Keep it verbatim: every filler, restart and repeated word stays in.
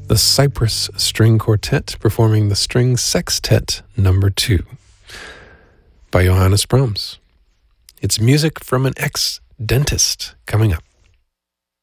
the Cypress String Quartet performing the String Sextet Number Two by Johannes Brahms. It's music from an ex-dentist coming up.